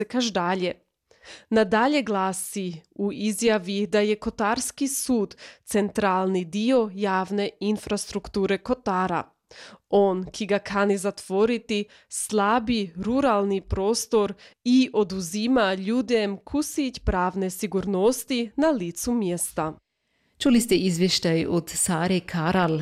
Kaž dalje. Nadalje glasi u izjavi da je Kotarski sud centralni dio javne infrastrukture Kotara. On, ki ga kani zatvoriti, slabi ruralni prostor i oduzima ljudem kusić pravne sigurnosti na licu mjesta. Čuli ste izvještaj od Sare Karal.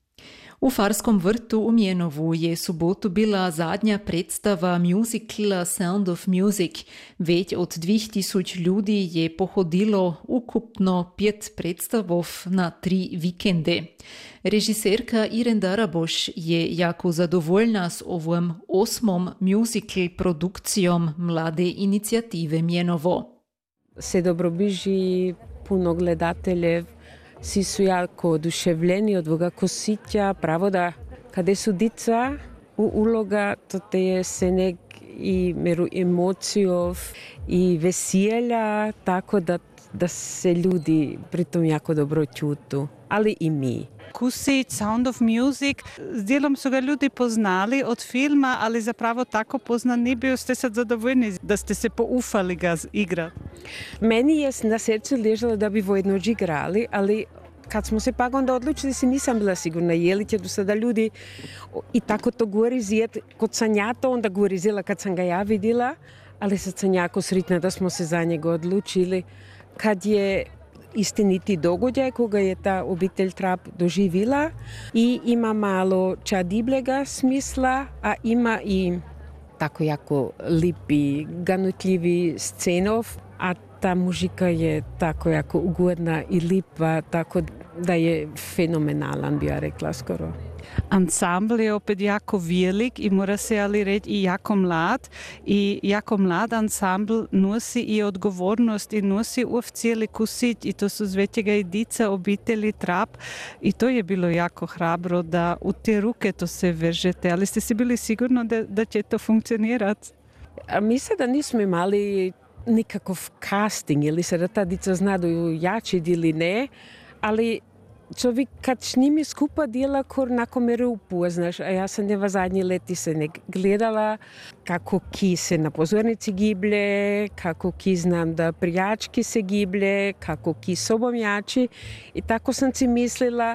U Farskom vrtu u Mjenovu je subotu bila zadnja predstava musicala Sound of Music. Već od 2000 ljudi je pohodilo ukupno 5 predstavov na 3 vikende. Režiserka Iren Daraboš je jako zadovoljna s ovom 8. musical produkcijom mlade inicijative Mjenovo. Se dobro biži puno gledateljev. Svi su jako oduševljeni od ovoga kosića, pravo da kada su dica u uloga, to te je se i meru emocijov i veselja, tako da se ljudi pritom jako dobro čutu, ali i mi. Kusić, Sound of Music, s dijelom su ga ljudi poznali od filma, ali zapravo tako poznan nije bio. Ste sad zadovoljni da ste se poufali ga igrati? Meni je na srcu ležalo da bi Vojnoć igrali, ali kad smo se pak onda odlučili, si nisam bila sigurna je li će do sada ljudi i tako to govori zijet. Kod sam ja to onda govorizila kad sam ga ja vidjela, ali sad sam jako sretna da smo se za njega odlučili. Kad je istiniti događaj koga je ta obitelj Trap doživila i ima malo čadibljega smisla, a ima i tako jako lipi, ganutljivi scenov, a ta muzika je tako jako ugodna i lipa, tako da je fenomenalan, bi ja rekla skoro. Ansambl je opet jako velik i mora se ali reći i jako mlad. I jako mlad ansambl nosi i odgovornost i nosi cijeli Kusić i to su zvećega i dica obitelji Trap i to je bilo jako hrabro da u te ruke to se vežete, ali ste si bili sigurno da će to funkcionirati? Mi sada nismo imali nikakav casting ili se da ta dica zna da ju jači ili ne, ali čovjek kad s njimi skupa djela kor nako mere upoznaš, a ja sam njeva zadnji leti se ne gledala kako ki se na pozornici giblje, kako ki znam da prijački se giblje, kako ki sobom jači i tako sam si mislila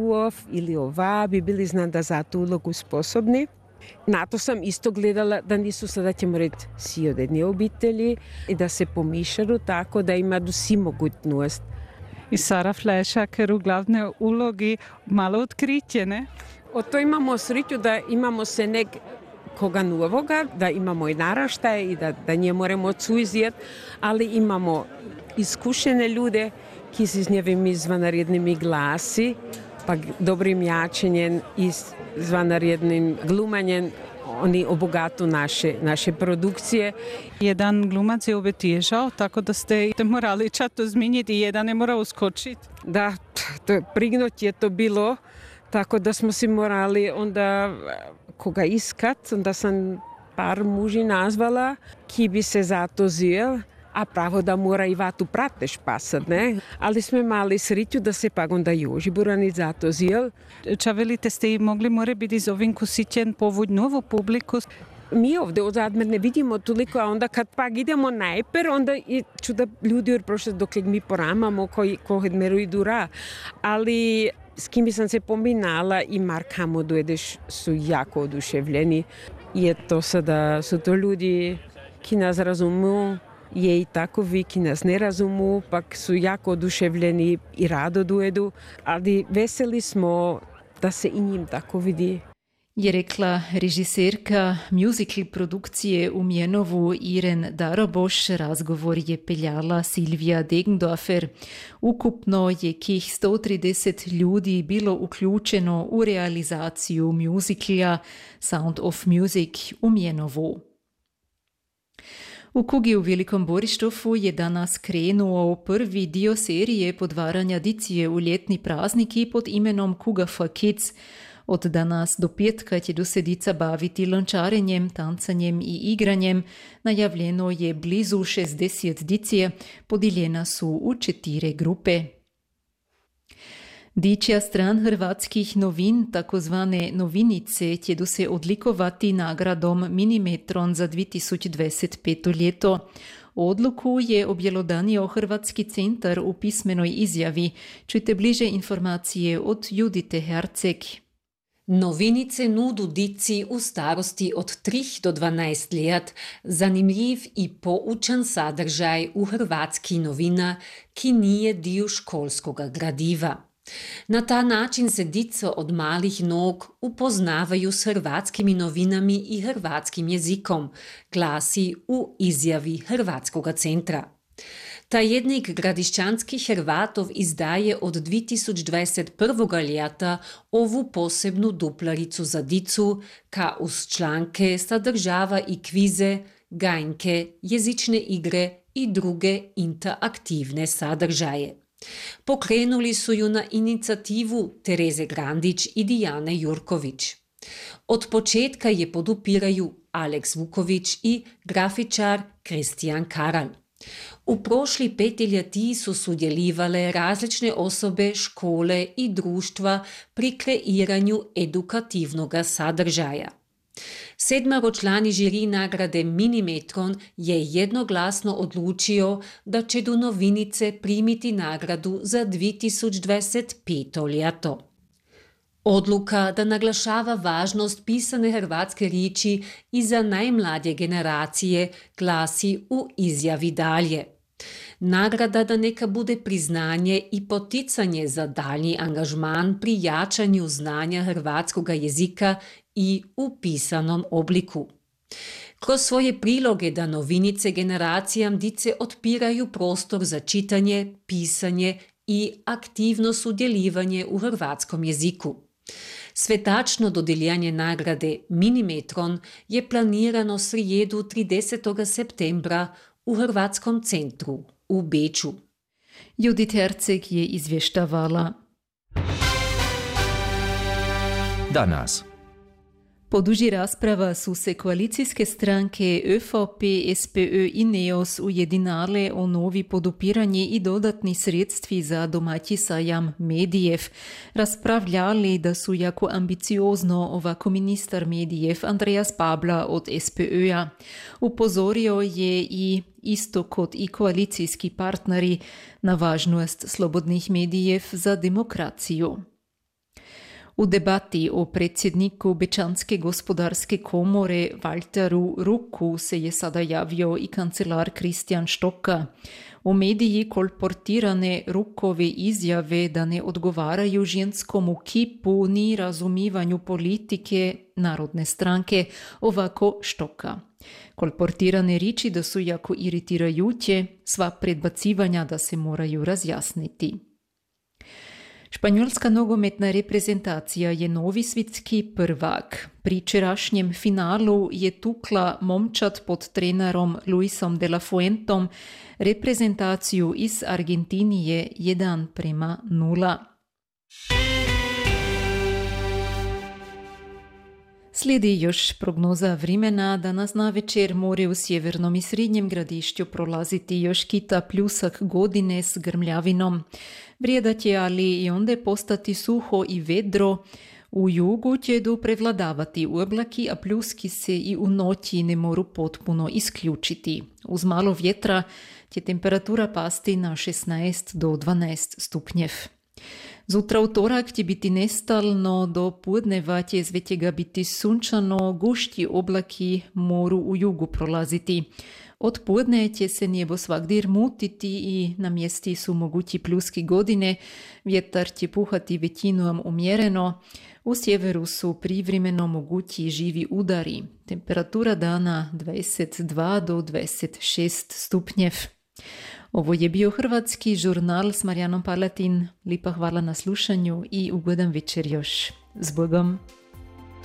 ili ova bi bili znam da za tu ulogu sposobni. Na to sam isto gledala da nisu sada ćemo reći svi od jedne obitelji i da se pomišaju tako da ima vsi mogućnost. I Sara Flešaker u glavne ulogi malo otkriće, ne? O to imamo sreću da imamo se koga novoga, da imamo i naraštaje i da nje moramo odsuzijeti, ali imamo iskušene ljude ki si s njevim izvanrednimi glasi, pa dobrim jačenjem i izvanrednim glumanjem oni obogatu naše produkcije. Jedan glumac je obetježao, tako da ste morali čato zminjiti i jedan je morao uskočiti. Da, prignut je to bilo, tako da smo si morali onda koga iskat, onda sam par muži nazvala, ki bi se za to zel, a pravo da mora i vatu prateš pasat, ne? Ali smo imali sreću da se pak onda Joži Burani za to zel. Ča velite, ste i mogli more biti z ovim Kusićem povući novu publiku? Mi ovdje odzadme ne vidimo toliko, a onda kad pak idemo najper, onda ću da ljudi jer prošle dok mi poramamo koji meru idu ra. Ali s kim sam se pominala i Mark Hamodu su jako oduševljeni. Je to sada, su to ljudi ki nas razumu, je i takovi ki nas ne razumu, pak su jako oduševljeni i rado dojedu, ali veseli smo da se i njim tako vidi. Je rekla režiserka musical produkcije u Mjenovu Iren Daraboš, razgovor je peljala Silvija Degendorfer. Ukupno je kih 130 ljudi bilo uključeno u realizaciju musicala Sound of Music u Mjenovu. U Kugi u Velikom Borištofu je danas krenuo prvi dio serije podvaranja dicije u ljetni prazniki pod imenom Kuga for Kids. Od danas do petka će dosedica baviti lončarenjem, tancanjem i igranjem. Najavljeno je blizu 60 dicije, podijeljena su u 4 grupe. Dičja stran hrvatskih novin, takozvane novinice, tjedu se odlikovati nagradom Minimetron za 2025. ljeto. Odluku je objelodanio Hrvatski centar u pismenoj izjavi. Čujte bliže informacije od Judite Herceg. Novinice nudu dici u starosti od 3 do 12 let zanimljiv i poučan sadržaj u hrvatski novina, ki nije dio školskoga gradiva. Na ta način se dico od malih nog upoznavaju s hrvatskimi novinami i hrvatskim jezikom, glasi u izjavi Hrvatskoga centra. Tajednik Gradišćanskih Hrvatov izdaje od 2021. ljeta ovu posebnu duplaricu za dicu, ka uz članke sadržava i kvize, gajnke, jezične igre i druge interaktivne sadržaje. Pokrenuli su ju na inicijativu Tereze Grandić i Dijane Jurković. Od početka je podupiraju Aleks Vuković i grafičar Kristijan Karalj. U prošli 5 ljeti su sudjelivale različne osobe, škole i društva pri kreiranju edukativnog sadržaja. 7-člani žiri nagrade Minimetron je jednoglasno odlučio da će do novinice primiti nagradu za 2025. ljeto. Odluka da naglašava važnost pisane hrvatske riječi i za najmlađe generacije glasi u izjavi dalje. Nagrada da neka bude priznanje i poticanje za daljnji angažman pri jačanju znanja hrvatskog jezika i u pisanom obliku. Kroz svoje priloge da novinice generacijam dice otpiraju prostor za čitanje, pisanje i aktivno sudjelovanje u hrvatskom jeziku. Svetačno dodjeljanje nagrade Minimetron je planirano srijedu 30. septembra u Hrvatskom centru u Beču. Judit Herceg je izvještavala. Danas. Po duži rasprava su se koalicijske stranke ÖVP, SPÖ i NEOS ujedinale o novi podupiranje i dodatni sredstvi za domaći sajam Medijev. Raspravljali da su jako ambiciozno ovako ministar Medijev Andreas Babler od SPÖ-a. Upozorio je i isto kot i koalicijski partneri na važnost slobodnih medijev za demokraciju. U debati o predsjedniku Bečanske gospodarske komore Walteru Ruku se je sada javio i kancelar Kristijan Štoka. U mediji kolportirane Rukove izjave da ne odgovaraju ženskomu kipu ni razumivanju politike Narodne stranke, ovako Štoka. Kolportirane riči da su jako iritirajuće, sva predbacivanja da se moraju razjasniti. Španjolska nogometna reprezentacija je novi svjetski prvak. Pri včerašnjem finalu je tukla momčad pod trenerom Luisom de la Fuentom reprezentaciju iz Argentinije 1:0. Slijedi još prognoza vremena. Danas navečer more u sjevernom i srednjem gradišću prolaziti još kita pljusak godine s grmljavinom. Vrijedat je ali i onda postati suho i vedro. U jugu će prevladavati oblaki, a pljuski se i u noći ne moru potpuno isključiti. Uz malo vjetra će temperatura pasti na 16 do 12 stupnjev. Zutra utorak će biti nestalno, do podneva će zvečega biti sunčano, gušći oblaki moru u jugu prolaziti. Od podne će se nebo svagdje mutiti i na mjesti su mogući pljuski godine, vjetar će puhati većinom umjereno, u sjeveru su privremeno mogući živi udari. Temperatura dana 22 do 26 stupnjev. Ovo je bio Hrvatski žurnal s Marijanom Palatin. Lipa hvala na slušanju i ugodan večer još. S Bogom!